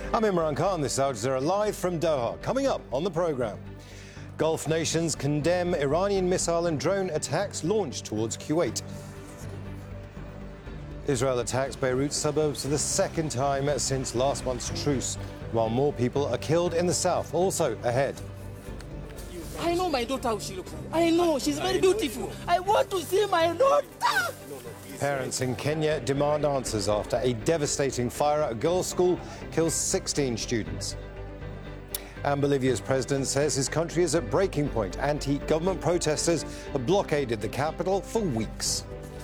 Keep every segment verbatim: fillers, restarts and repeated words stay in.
I'm Imran Khan. This is Al Jazeera live from Doha. Coming up on the programme, Gulf nations condemn Iranian missile and drone attacks launched towards Kuwait. Israel attacks Beirut suburbs for the second time since last month's truce, while more people are killed in the south. Also ahead. I know my daughter how she looks. I know, she's very beautiful. I want to see my daughter. Parents in Kenya demand answers after a devastating fire at a girls' school kills sixteen students. And Bolivia's president says his country is at breaking point. Anti-government protesters have blockaded the capital for weeks.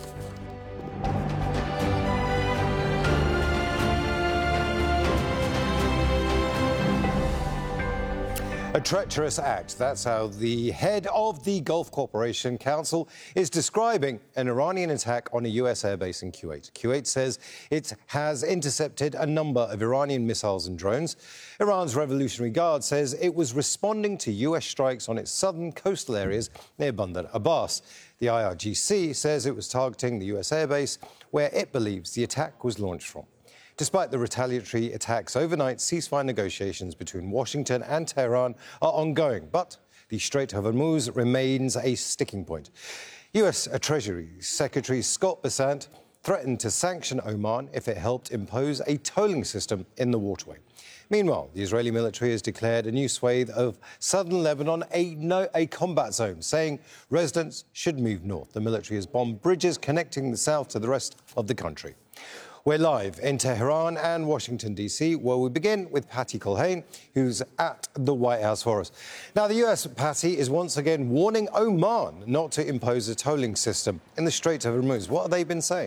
A treacherous act. That's how the head of the Gulf Cooperation Council is describing an Iranian attack on a U S airbase in Kuwait. Kuwait says it has intercepted a number of Iranian missiles and drones. Iran's Revolutionary Guard says it was responding to U S strikes on its southern coastal areas near Bandar Abbas. The I R G C says it was targeting the U S airbase where it believes the attack was launched from. Despite the retaliatory attacks overnight, ceasefire negotiations between Washington and Tehran are ongoing, but the Strait of Hormuz remains a sticking point. U S Treasury Secretary Scott Bessent threatened to sanction Oman if it helped impose a tolling system in the waterway. Meanwhile, the Israeli military has declared a new swathe of southern Lebanon a, no, a combat zone, saying residents should move north. The military has bombed bridges connecting the south to the rest of the country. We're live in Tehran and Washington, D C, where we begin with Patty Culhane, who's at the White House for us. Now, the U S, Patty, is once again warning Oman not to impose a tolling system in the Strait of Hormuz. What have they been saying?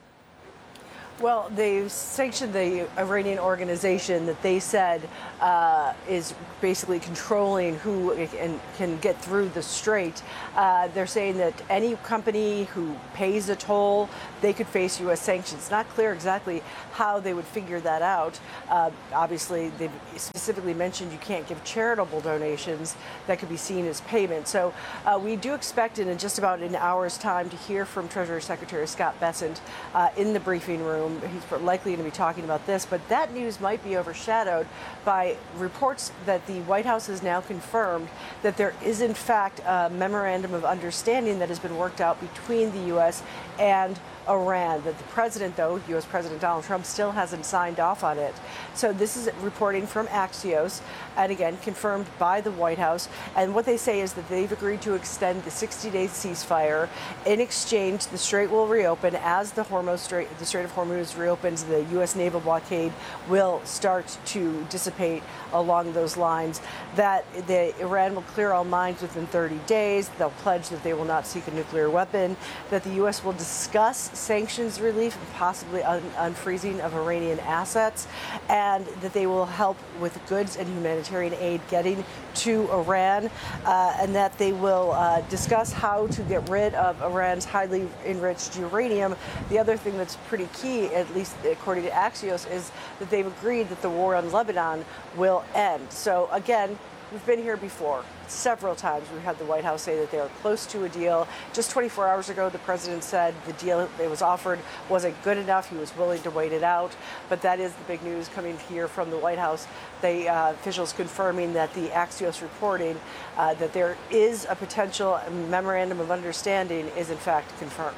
Well, they've sanctioned the Iranian organization that they said uh, is basically controlling who can, can get through the strait. Uh, they're saying that any company who pays a toll, they could face U S sanctions. Not clear exactly how they would figure that out. Uh, obviously, they've specifically mentioned you can't give charitable donations that could be seen as payment. So uh, we do expect in just about an hour's time to hear from Treasury Secretary Scott Bessent uh, in the briefing room. He's likely going to be talking about this, but that news might be overshadowed by reports that the White House has now confirmed that there is, in fact, a memorandum of understanding that has been worked out between the U S and Iran, that the president, though, U S President Donald Trump, still hasn't signed off on it. So this is reporting from Axios, and again, confirmed by the White House. And what they say is that they've agreed to extend the sixty-day ceasefire. In exchange, the strait will reopen. As the Hormuz Strait, the Strait of Hormuz reopens, the U S naval blockade will start to dissipate along those lines. That the Iran will clear all mines within thirty days. They'll pledge that they will not seek a nuclear weapon. That the U S will discuss sanctions relief and possibly un- unfreezing of Iranian assets, and that they will help with goods and humanitarian aid getting to Iran, uh, and that they will uh, discuss how to get rid of Iran's highly enriched uranium. The other thing that's pretty key, at least according to Axios, is that they've agreed that the war on Lebanon will end. So again, we've been here before. Several times we've had the White House say that they are close to a deal. Just twenty-four hours ago, the president said the deal that was offered wasn't good enough. He was willing to wait it out. But that is the big news coming here from the White House. The uh, officials confirming that the Axios reporting uh, that there is a potential memorandum of understanding is in fact confirmed.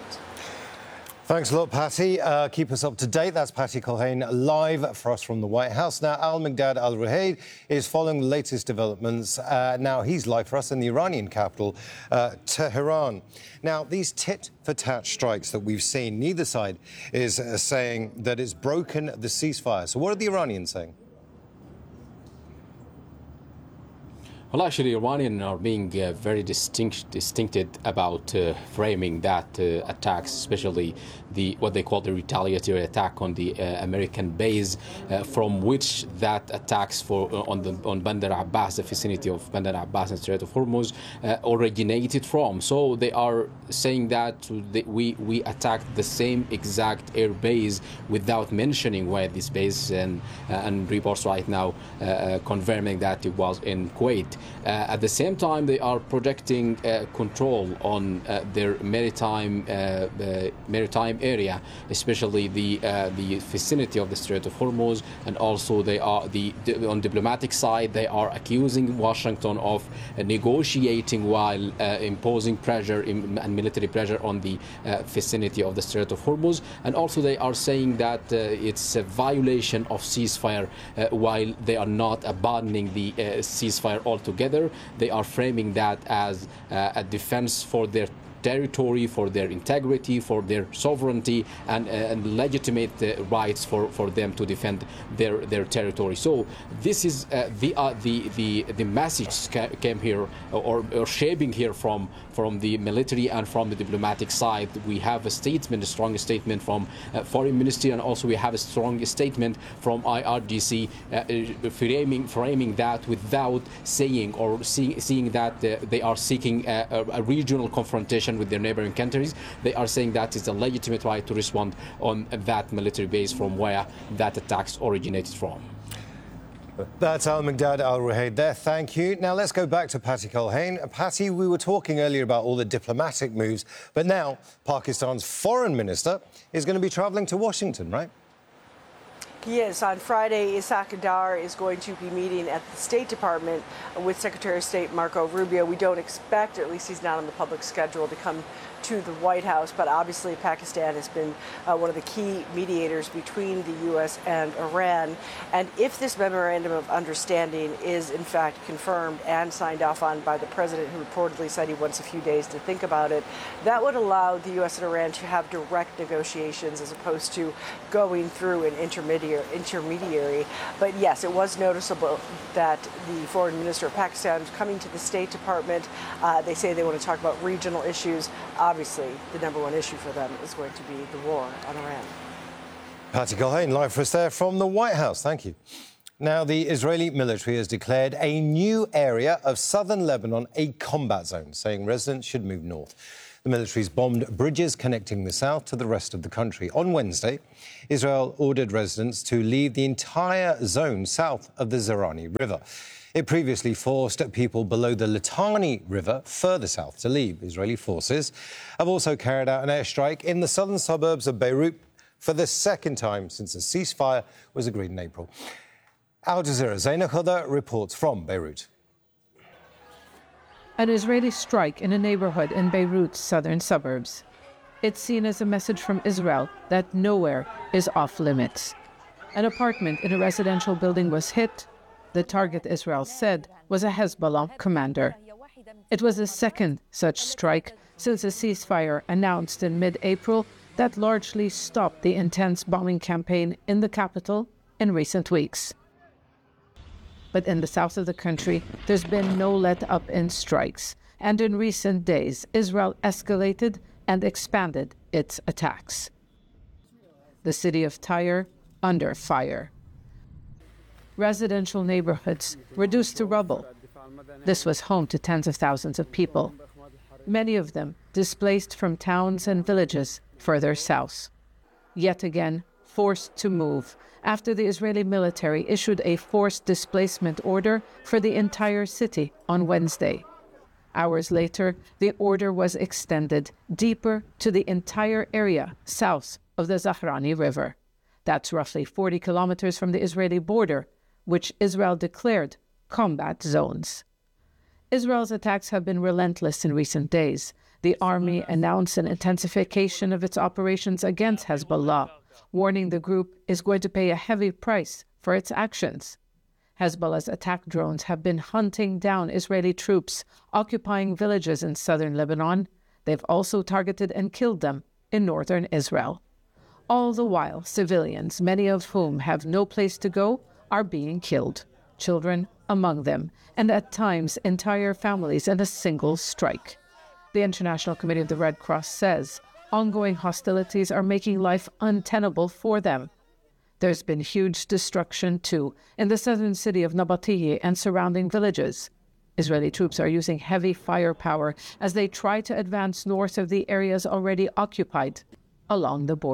Thanks a lot, Patty. Uh, keep us up to date. That's Patty Culhane live for us from the White House. Now, Al-Migdad Al-Ruhayd is following the latest developments. Uh, now, he's live for us in the Iranian capital, uh, Tehran. Now, these tit-for-tat strikes that we've seen, neither side is uh, saying that it's broken the ceasefire. So what are the Iranians saying? Well, actually, Iranians are being uh, very distinct, distincted about uh, framing that uh, attacks, especially the what they call the retaliatory attack on the uh, American base, uh, from which that attacks for uh, on the on Bandar Abbas, the vicinity of Bandar Abbas and Strait of Hormuz, uh, originated from. So they are saying that they, we we attacked the same exact air base without mentioning where this base, and uh, and reports right now uh, uh, confirming that it was in Kuwait. Uh, at the same time, they are projecting uh, control on uh, their maritime uh, the maritime area, especially the uh, the vicinity of the Strait of Hormuz, and also they are the, the on diplomatic side they are accusing Washington of uh, negotiating while uh, imposing pressure in, and military pressure on the uh, vicinity of the Strait of Hormuz, and also they are saying that uh, it's a violation of ceasefire uh, while they are not abandoning the uh, ceasefire altogether. They are framing that as uh, a defense for their territory, for their integrity, for their sovereignty, and, uh, and legitimate uh, rights for, for them to defend their, their territory. So this is uh, the, uh, the the the message ca came here or, or shaping here from from the military and from the diplomatic side. We have a statement, a strong statement from uh, Foreign Ministry, and also we have a strong statement from I R G C uh, framing framing that without saying or seeing seeing that uh, they are seeking a, a, a regional confrontation with their neighboring countries. They are saying that is a legitimate right to respond on that military base from where that attacks originated from. That's Al-Miqdad Al-Ruhayd there. Thank you. Now let's go back to Patty Culhane. Patty, we were talking earlier about all the diplomatic moves, but now Pakistan's foreign minister is going to be travelling to Washington, right? Yes, on Friday, Isaac Dar is going to be meeting at the State Department with Secretary of State Marco Rubio. We don't expect, or at least he's not on the public schedule, to come to the White House, but obviously Pakistan has been uh, one of the key mediators between the U S and Iran. And if this memorandum of understanding is in fact confirmed and signed off on by the president, who reportedly said he wants a few days to think about it, that would allow the U S and Iran to have direct negotiations as opposed to going through an intermediary. intermediary. But yes, it was noticeable that the foreign minister of Pakistan is coming to the State Department. Uh, they say they want to talk about regional issues. Obviously, the number one issue for them is going to be the war on Iran. Patty Culhane, live for us there from the White House. Thank you. Now, the Israeli military has declared a new area of southern Lebanon a combat zone, saying residents should move north. The military's bombed bridges connecting the south to the rest of the country. On Wednesday, Israel ordered residents to leave the entire zone south of the Zerani River. It previously forced people below the Litani River further south to leave. Israeli forces have also carried out an airstrike in the southern suburbs of Beirut for the second time since a ceasefire was agreed in April. Al Jazeera's Zaina Khuda reports from Beirut. An Israeli strike in a neighborhood in Beirut's southern suburbs. It's seen as a message from Israel that nowhere is off limits. An apartment in a residential building was hit. The target, Israel said, was a Hezbollah commander. It was the second such strike since a ceasefire announced in mid-April that largely stopped the intense bombing campaign in the capital in recent weeks. But in the south of the country, there's been no let-up in strikes. And in recent days, Israel escalated and expanded its attacks. The city of Tyre under fire. Residential neighborhoods reduced to rubble. This was home to tens of thousands of people, many of them displaced from towns and villages further south. Yet again, forced to move after the Israeli military issued a forced displacement order for the entire city on Wednesday. Hours later, the order was extended deeper to the entire area south of the Zahrani River. That's roughly forty kilometers from the Israeli border, which Israel declared combat zones. Israel's attacks have been relentless in recent days. The army announced an intensification of its operations against Hezbollah, warning the group is going to pay a heavy price for its actions. Hezbollah's attack drones have been hunting down Israeli troops occupying villages in southern Lebanon. They've also targeted and killed them in northern Israel. All the while, civilians, many of whom have no place to go, are being killed, children among them, and at times entire families in a single strike. The International Committee of the Red Cross says ongoing hostilities are making life untenable for them. There's been huge destruction, too, in the southern city of Nabatieh and surrounding villages. Israeli troops are using heavy firepower as they try to advance north of the areas already occupied along the border.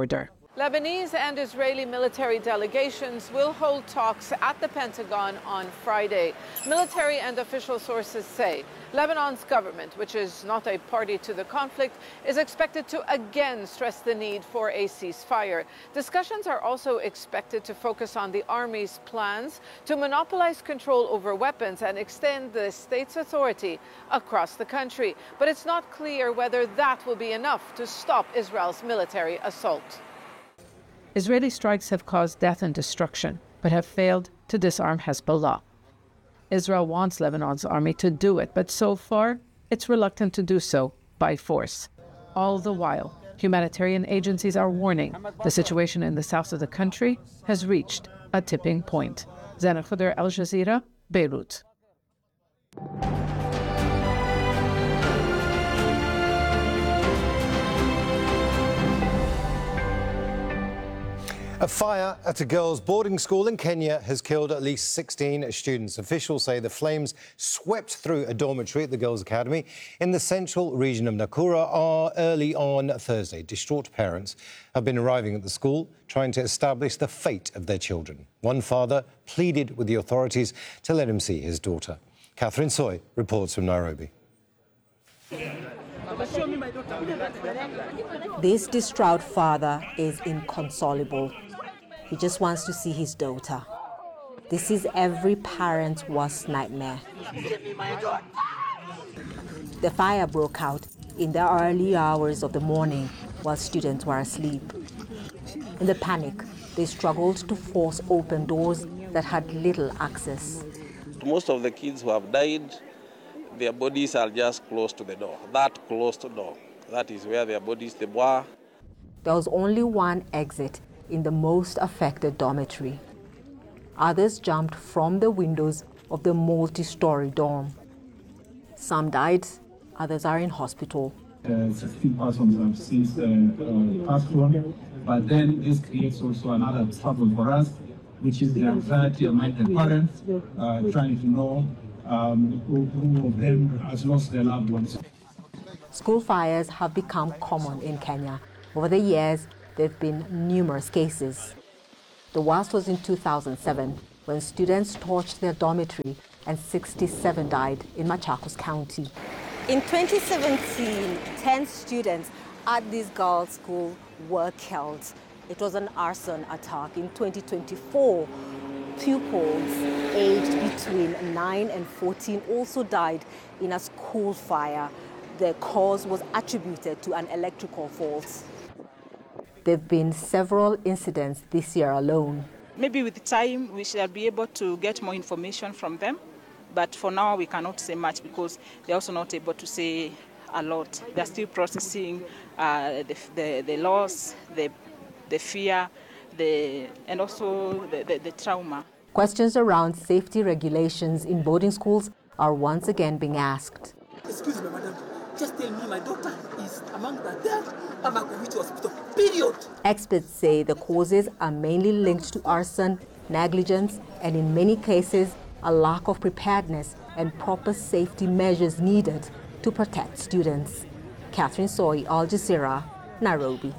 Lebanese and Israeli military delegations will hold talks at the Pentagon on Friday. Military and official sources say Lebanon's government, which is not a party to the conflict, is expected to again stress the need for a ceasefire. Discussions are also expected to focus on the army's plans to monopolize control over weapons and extend the state's authority across the country. But it's not clear whether that will be enough to stop Israel's military assault. Israeli strikes have caused death and destruction, but have failed to disarm Hezbollah. Israel wants Lebanon's army to do it, but so far, it's reluctant to do so by force. All the while, humanitarian agencies are warning the situation in the south of the country has reached a tipping point. Zana Khuder, Al Jazeera, Beirut. A fire at a girls' boarding school in Kenya has killed at least sixteen students. Officials say the flames swept through a dormitory at the Girls' Academy in the central region of Nakuru are early on Thursday. Distraught parents have been arriving at the school trying to establish the fate of their children. One father pleaded with the authorities to let him see his daughter. Catherine Soy reports from Nairobi. This distraught father is inconsolable. He just wants to see his daughter. This is every parent's worst nightmare. The fire broke out in the early hours of the morning while students were asleep. In the panic, they struggled to force open doors that had little access. Most of the kids who have died, their bodies are just close to the door, that closed door. That is where their bodies they were. There was only one exit in the most affected dormitory. Others jumped from the windows of the multi-story dorm. Some died, others are in hospital. Uh, sixteen persons have since uh, uh, passed on, but then this creates also another trouble for us, which is the anxiety among the parents, uh, trying to know um, who, who of them has lost their loved ones. School fires have become common in Kenya. Over the years, there have been numerous cases. The worst was in two thousand seven, when students torched their dormitory and sixty-seven died in Machakos County. In twenty seventeen, ten students at this girls' school were killed. It was an arson attack. In twenty twenty-four, pupils aged between nine and fourteen also died in a school fire. The cause was attributed to an electrical fault. There have been several incidents this year alone. Maybe with time we shall be able to get more information from them, but for now we cannot say much because they're also not able to say a lot. They're still processing uh, the, the, the loss, the, the fear, the, and also the, the, the trauma. Questions around safety regulations in boarding schools are once again being asked. Excuse me, madam. Just tell me my daughter is among the dead. I'm going to hospital. Period. Experts say the causes are mainly linked to arson, negligence, and in many cases, a lack of preparedness and proper safety measures needed to protect students. Catherine Soy, Al Jazeera, Nairobi.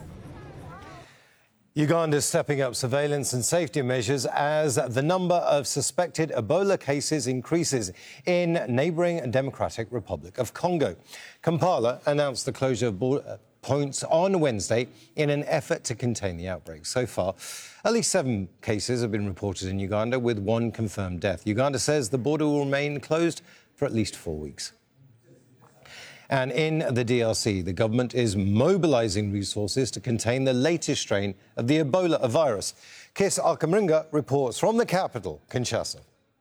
Uganda is stepping up surveillance and safety measures as the number of suspected Ebola cases increases in neighbouring Democratic Republic of Congo. Kampala announced the closure of border points on Wednesday in an effort to contain the outbreak. So far, at least seven cases have been reported in Uganda, with one confirmed death. Uganda says the border will remain closed for at least four weeks. And in the D R C, the government is mobilising resources to contain the latest strain of the Ebola virus. Kis Akamringa reports from the capital, Kinshasa.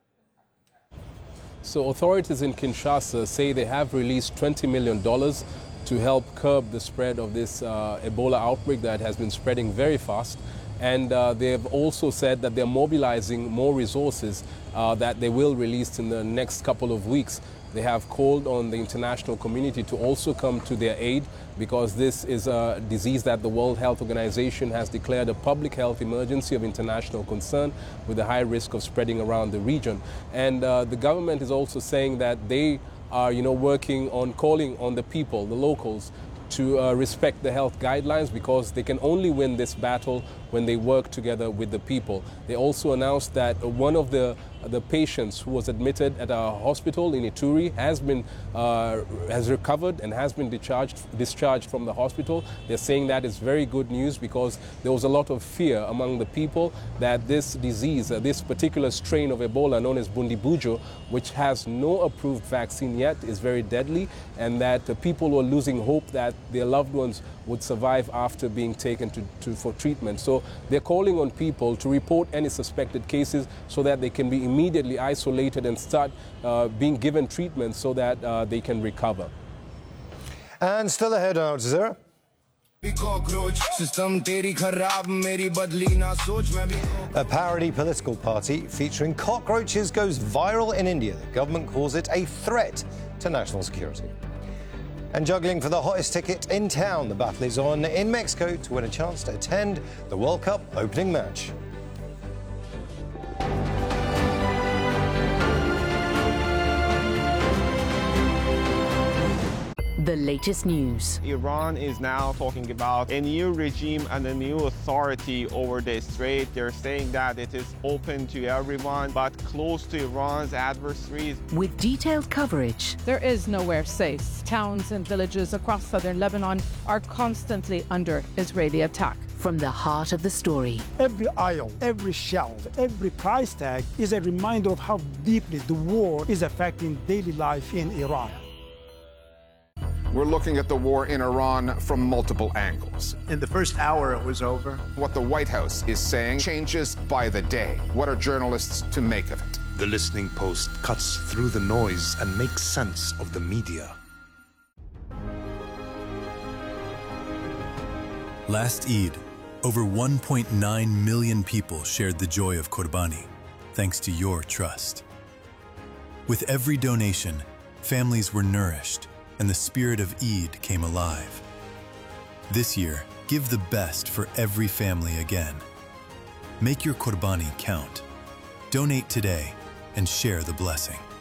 So authorities in Kinshasa say they have released twenty million dollars to help curb the spread of this uh, Ebola outbreak that has been spreading very fast. And uh, they have also said that they're mobilizing more resources uh, that they will release in the next couple of weeks. They have called on the international community to also come to their aid because this is a disease that the World Health Organization has declared a public health emergency of international concern with a high risk of spreading around the region. And uh, the government is also saying that they are, you know, working on calling on the people, the locals, to uh, respect the health guidelines, because they can only win this battle when they work together with the people. They also announced that one of the the patients who was admitted at a hospital in Ituri has been uh, has recovered and has been discharged discharged from the hospital. They're saying that is very good news, because there was a lot of fear among the people that this disease, uh, this particular strain of Ebola known as Bundibujo, which has no approved vaccine yet, is very deadly, and that uh, people were losing hope that their loved ones would survive after being taken to, to for treatment. So they're calling on people to report any suspected cases so that they can be immediately isolated and start uh, being given treatment so that uh, they can recover. And still ahead on Al Jazeera. A parody political party featuring cockroaches goes viral in India. The government calls it a threat to national security. And juggling for the hottest ticket in town, the battle is on in Mexico to win a chance to attend the World Cup opening match. The latest news. Iran is now talking about a new regime and a new authority over the strait. They're saying that it is open to everyone, but close to Iran's adversaries. With detailed coverage. There is nowhere safe. Towns and villages across southern Lebanon are constantly under Israeli attack. From the heart of the story. Every aisle, every shelf, every price tag is a reminder of how deeply the war is affecting daily life in Iran. We're looking at the war in Iran from multiple angles. In the first hour, it was over. What the White House is saying changes by the day. What are journalists to make of it? The Listening Post cuts through the noise and makes sense of the media. Last Eid, over one point nine million people shared the joy of Qurbani, thanks to your trust. With every donation, families were nourished, and the spirit of Eid came alive. This year, give the best for every family again. Make your Qurbani count. Donate today and share the blessing.